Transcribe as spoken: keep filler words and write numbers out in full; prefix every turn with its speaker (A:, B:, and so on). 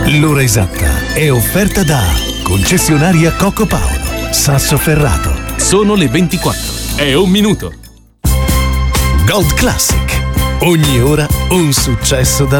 A: L'ora esatta è offerta da concessionaria Coco Paolo, Sassoferrato.
B: Sono le ventiquattro. È un minuto.
A: Gold Classic. Ogni ora un successo da